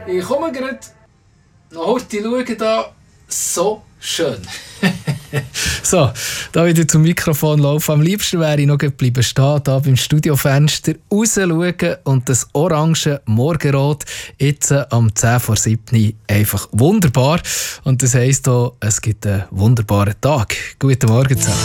Ich komme gerade noch heute schauen da. So schön. So, da wieder zum Mikrofon laufen. Am liebsten wäre ich noch bleiben stehen, da beim Studiofenster raus schauen und das orange Morgenrot jetzt am 10:07 einfach wunderbar. Und das heisst auch, es gibt einen wunderbaren Tag. Guten Morgen zusammen.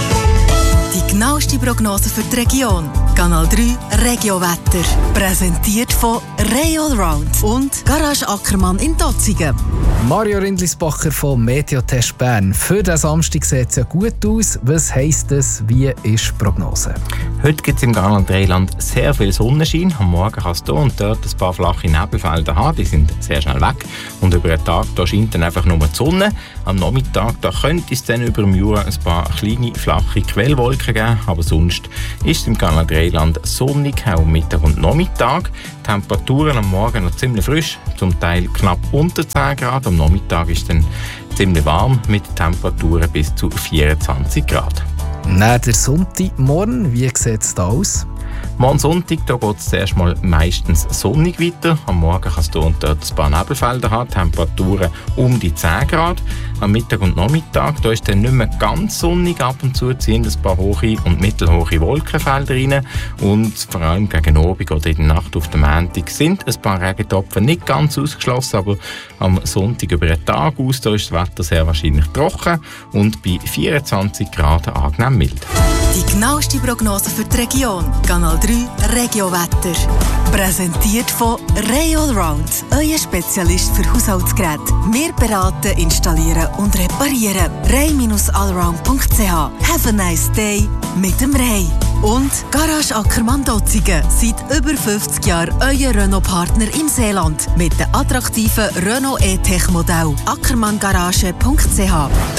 Die genaueste Prognose für die Region. Kanal 3 Regiowetter. Präsentiert von Ray Allround und Garage Ackermann in Dotzigen. Mario Rindlisbacher von Meteotest Bern. Für den Samstag sieht es ja gut aus. Was heisst das? Wie ist die Prognose? Heute gibt es im Kanal Dreiland sehr viel Sonnenschein. Am Morgen kann es hier und dort ein paar flache Nebelfelder haben. Die sind sehr schnell weg. Und über den Tag da scheint dann einfach nur die Sonne. Am Nachmittag da könnte es dann über dem Jura ein paar kleine, flache Quellwolken geben. Aber sonst ist es im Kanal Dreiland sonnig, auch Mittag und Nachmittag. Die Temperaturen am Morgen noch ziemlich frisch, zum Teil knapp unter 10 Grad. Am Nachmittag ist es dann ziemlich warm mit Temperaturen bis zu 24 Grad. Neben der Sonntagmorgen, wie sieht es da aus? Morgen Sonntag geht es zuerst mal meistens sonnig weiter. Am Morgen kann es hier und dort ein paar Nebelfelder haben, Temperaturen um die 10 Grad. Am Mittag und Nachmittag da ist dann nicht mehr ganz sonnig. Ab und zu ziehen ein paar hohe und mittelhohe Wolkenfelder rein. Und vor allem gegen Abend oder in der Nacht auf dem Montag sind ein paar Regentropfen nicht ganz ausgeschlossen. Aber am Sonntag über den Tag aus da ist das Wetter sehr wahrscheinlich trocken und bei 24 Grad angenehm mild. Die genaueste Prognose für die Region. Kanal 3 Regiowetter. Präsentiert von Ray Allround. Euer Spezialist für Haushaltsgeräte. Wir beraten, installieren und reparieren. ray-allround.ch. Have a nice day mit dem Ray. Und Garage Ackermann Dotzigen. Seit über 50 Jahren euer Renault-Partner im Seeland. Mit dem attraktiven Renault E-Tech-Modell. ackermanngarage.ch.